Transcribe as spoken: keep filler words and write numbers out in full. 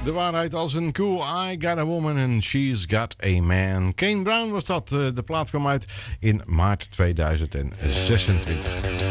De waarheid als een koe. I got a woman and she's got a man. Kane Brown was dat. De plaat kwam uit in maart tweeduizend zesentwintig.